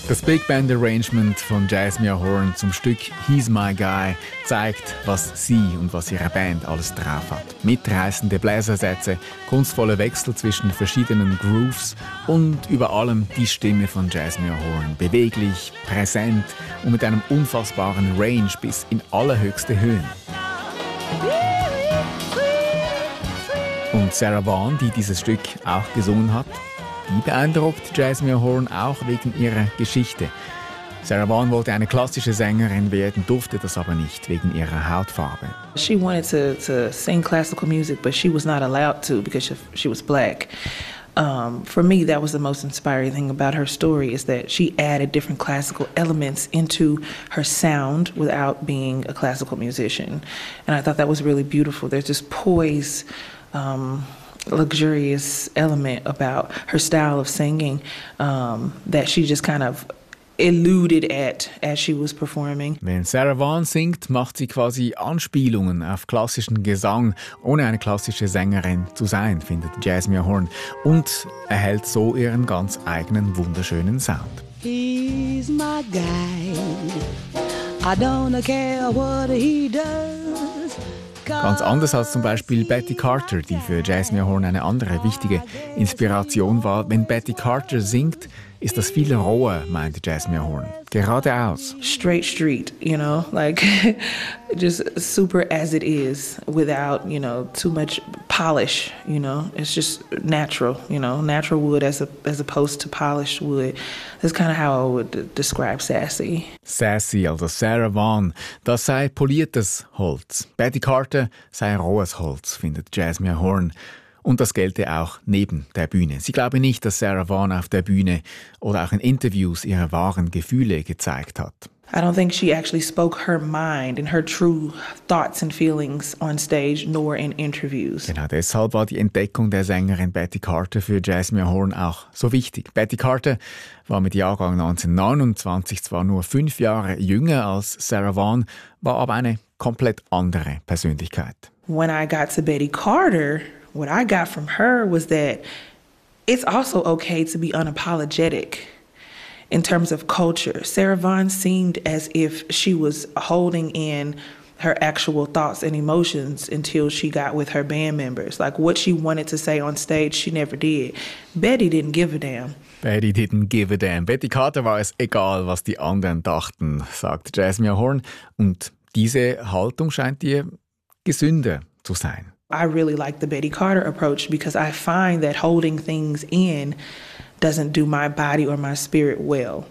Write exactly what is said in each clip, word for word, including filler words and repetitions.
Das Big Band Arrangement von Jazmia Horn zum Stück He's My Guy zeigt, was sie und was ihre Band alles drauf hat. Mitreißende Bläsersätze, kunstvolle Wechsel zwischen verschiedenen Grooves und über allem die Stimme von Jazmia Horn. Beweglich, präsent und mit einem unfassbaren Range bis in allerhöchste Höhen. Und Sarah Vaughan, die dieses Stück auch gesungen hat, die beeindruckt Jazmia Horn auch wegen ihrer Geschichte. Sarah Vaughan wollte eine klassische Sängerin werden, durfte das aber nicht wegen ihrer Hautfarbe. She wanted to, to sing classical music, but she was not allowed to because she, she was black. Um, for me, that was the most inspiring thing about her story, is that she added different classical elements into her sound without being a classical musician. And I thought that was really beautiful. There's this poise, um, luxurious element about her style of singing um, that she just kind of eluded at as she was performing. Wenn Sarah Vaughan singt, macht sie quasi Anspielungen auf klassischen Gesang, ohne eine klassische Sängerin zu sein, findet Jazmia Horn, und erhält so ihren ganz eigenen wunderschönen Sound. He's my guy. I don't care what he does. Ganz anders als zum Beispiel Betty Carter, die für Jazmia Horn eine andere wichtige Inspiration war. Wenn Betty Carter singt, ist das viel roher, meinte Jazmia Horn. Geradeaus. Straight street, you know, like just super as it is, without, you know, too much polish, you know. It's just natural, you know, natural wood as a, as opposed to polished wood. That's kind of how I would describe Sassy. Sassy, also Sarah Vaughan, das sei poliertes Holz. Betty Carter sei rohes Holz, findet Jazmia Horn. Und das gelte auch neben der Bühne. Sie glaube nicht, dass Sarah Vaughan auf der Bühne oder auch in Interviews ihre wahren Gefühle gezeigt hat. I don't think she actually spoke her mind and her true thoughts and feelings on stage nor in interviews. Genau deshalb war die Entdeckung der Sängerin Betty Carter für Jazmia Horn auch so wichtig. Betty Carter war mit Jahrgang neunzehnhundertneunundzwanzig zwar nur fünf Jahre jünger als Sarah Vaughan, war aber eine komplett andere Persönlichkeit. When I got to Betty Carter, what I got from her was that it's also okay to be unapologetic in terms of culture. Sarah Vaughan seemed as if she was holding in her actual thoughts and emotions until she got with her band members. Like what she wanted to say on stage, she never did. Betty didn't give a damn. Betty didn't give a damn. Betty Carter war es egal, was die anderen dachten, sagt Jazmia Horn. Und diese Haltung scheint ihr gesünder zu sein. I really like the Betty Carter approach because I find that holding things in doesn't do my body or my spirit well.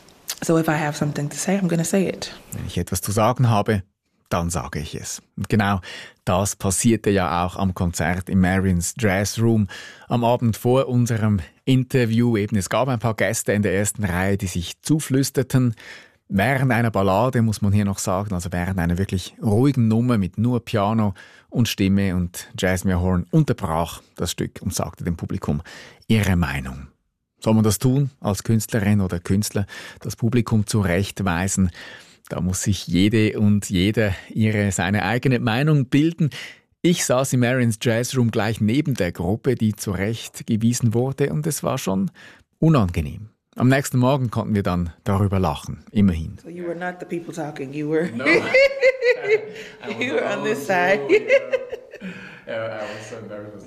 So if I have something to say, I'm going to say it. Wenn ich etwas zu sagen habe, dann sage ich es. Und genau das passierte ja auch am Konzert im Marians Jazz Room am Abend vor unserem Interview. Eben, es gab ein paar Gäste in der ersten Reihe, die sich zuflüsterten. Während einer Ballade, muss man hier noch sagen, also während einer wirklich ruhigen Nummer mit nur Piano und Stimme, und Jazmia Horn unterbrach das Stück und sagte dem Publikum ihre Meinung. Soll man das tun als Künstlerin oder Künstler, das Publikum zurechtweisen? Da muss sich jede und jeder ihre, seine eigene Meinung bilden. Ich saß im Marians Jazz Room gleich neben der Gruppe, die zurechtgewiesen wurde, und es war schon unangenehm. Am nächsten Morgen konnten wir dann darüber lachen, immerhin. So you were not the people talking, you were, No. you were on this side. Yeah, I was so embarrassed.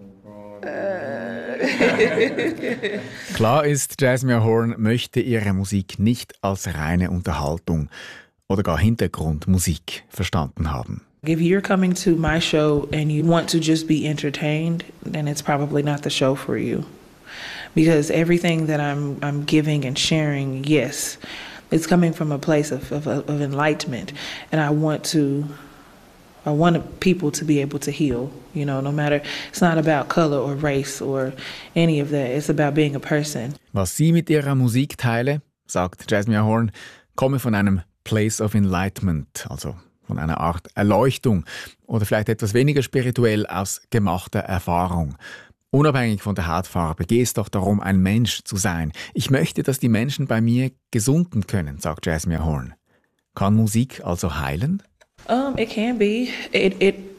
Klar ist, Jazmia Horn möchte ihre Musik nicht als reine Unterhaltung oder gar Hintergrundmusik verstanden haben. If you're coming to my show and you want to just be entertained, then it's probably not the show for you. Because everything that I'm I'm giving and sharing, yes, it's coming from a place of, of, of enlightenment. And I want to, I want people to be able to heal, you know, no matter, it's not about color or race or any of that. It's about being a person. Was sie mit ihrer Musik teile, sagt Jazmia Horn, komme von einem Place of Enlightenment, also von einer Art Erleuchtung oder vielleicht etwas weniger spirituell aus gemachter Erfahrung. Unabhängig von der Hautfarbe geht es doch darum, ein Mensch zu sein. Ich möchte, dass die Menschen bei mir gesunden können, sagt Jazmia Horn. Kann Musik also heilen? Um, it can be. It it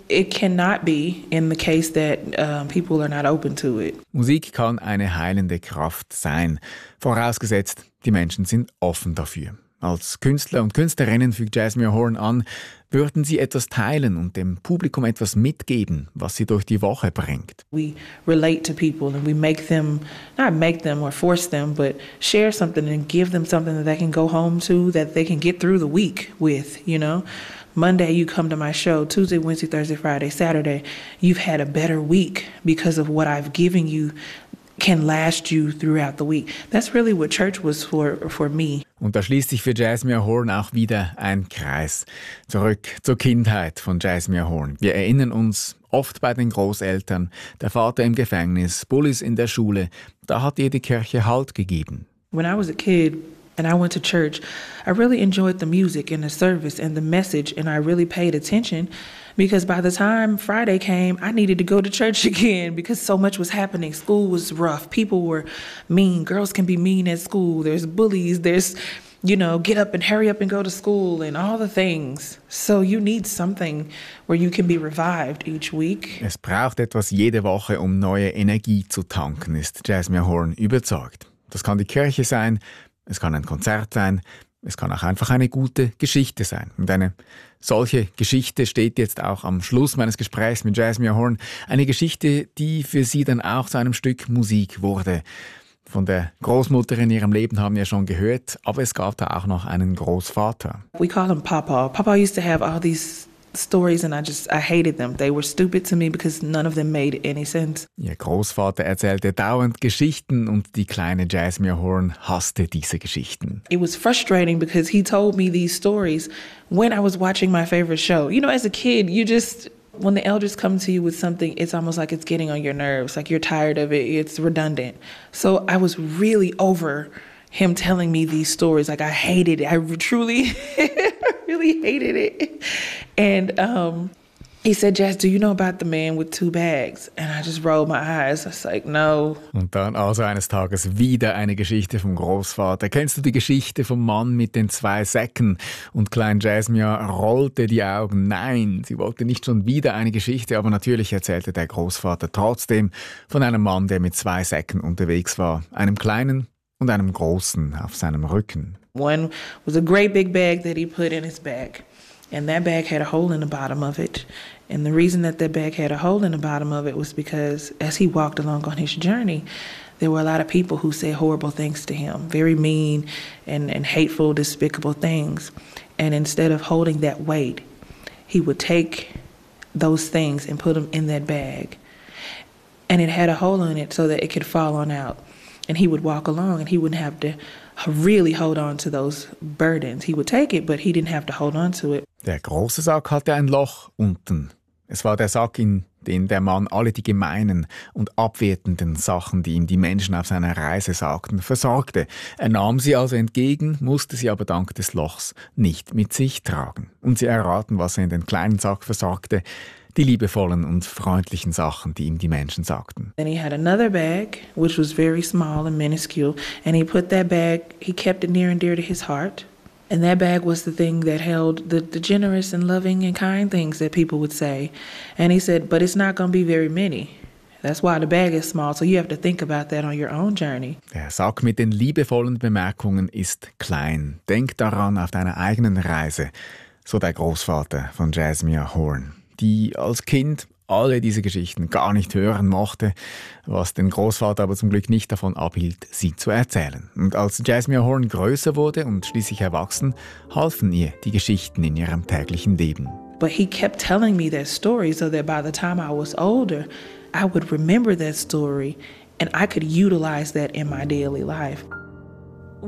it cannot be in the case that uh, people are not open to it. Musik kann eine heilende Kraft sein, vorausgesetzt, die Menschen sind offen dafür. Als Künstler und Künstlerinnen, fügt Jazmia Horn an, würden sie etwas teilen und dem Publikum etwas mitgeben, was sie durch die Woche bringt. We relate to people and we make them, not make them or force them, but share something and give them something that they can go home to, that they can get through the week with, you know. Monday you come to my show, Tuesday, Wednesday, Thursday, Friday, Saturday, you've had a better week because of what I've given you can last you throughout the week. That's really what church was for for me. Und da schließt sich für Jazmia Horn auch wieder ein Kreis. Zurück zur Kindheit von Jazmia Horn. Wir erinnern uns oft bei den Großeltern, der Vater im Gefängnis, Bullies in der Schule. Da hat ihr die Kirche Halt gegeben. When I was a kid and I went to church, I really enjoyed the music and the service and the message, and I really paid attention. Because by the time Friday came, I needed to go to church again because so much was happening. School was rough. People were mean. Girls can be mean at school. There's bullies. There's, you know, get up and hurry up and go to school and all the things. So you need something where you can be revived each week. Es braucht etwas jede Woche, um neue Energie zu tanken, ist Jazmia Horn überzeugt. Das kann die Kirche sein, es kann ein Konzert sein, es kann auch einfach eine gute Geschichte sein. Und eine solche Geschichte steht jetzt auch am Schluss meines Gesprächs mit Jazmia Horn. Eine Geschichte, die für sie dann auch zu einem Stück Musik wurde. Von der Großmutter in ihrem Leben haben wir schon gehört, aber es gab da auch noch einen Großvater. We call him Papa. Papa used to have all these stories and I just, I hated them. They were stupid to me because none of them made any sense. Ihr Großvater erzählte dauernd Geschichten und die kleine Jazmia Horn hasste diese Geschichten. It was frustrating because he told me these stories when I was watching my favorite show. You know, as a kid, you just, when the elders come to you with something, it's almost like it's getting on your nerves, like you're tired of it, it's redundant. So I was really over him telling me these stories. Like I hated it. I truly, really hated it. And um, he said, Jazz, do you know about the man with two bags? And I just rolled my eyes. I was like, no. Und dann also eines Tages wieder eine Geschichte vom Großvater. Kennst du die Geschichte vom Mann mit den zwei Säcken? Und Klein Jazmia rollte die Augen. Nein, sie wollte nicht schon wieder eine Geschichte, aber natürlich erzählte der Großvater trotzdem von einem Mann, der mit zwei Säcken unterwegs war. Einem kleinen und einem großen auf seinem Rücken. One was a great big bag that he put in his bag. And that bag had a hole in the bottom of it. And the reason that that bag had a hole in the bottom of it was because as he walked along on his journey, there were a lot of people who said horrible things to him, very mean and, and hateful, despicable things. And instead of holding that weight, he would take those things and put them in that bag. And it had a hole in it so that it could fall on out. And he would walk along and he wouldn't have to really hold on to those burdens. He would take it, but he didn't have to hold on to it. Der große Sack hatte ein Loch unten. Es war der Sack, in den der Mann alle die gemeinen und abwertenden Sachen, die ihm die Menschen auf seiner Reise sagten, versorgte. Er nahm sie also entgegen, musste sie aber dank des Lochs nicht mit sich tragen. Und sie erraten, was er in den kleinen Sack versorgte. Die liebevollen und freundlichen Sachen, die ihm die Menschen sagten. Then he had another bag, which was very small and minuscule, and he put that bag, he kept it near and dear to his heart. And that bag was the thing that held the, the generous and loving and kind things that people would say. And he said, but it's not going to be very many. That's why the bag is small, so you have to think about that on your own journey. Der Sack mit den liebevollen Bemerkungen ist klein. Denk daran auf deiner eigenen Reise, so der Großvater von Jazmia Horn, die als Kind alle diese Geschichten gar nicht hören mochte, was den Großvater aber zum Glück nicht davon abhielt, sie zu erzählen. Und als Jazmia Horn größer wurde und schließlich erwachsen, halfen ihr die Geschichten in ihrem täglichen Leben. But he kept telling me that story so that by the time I was older, I would remember that story and I could utilize that in my daily life.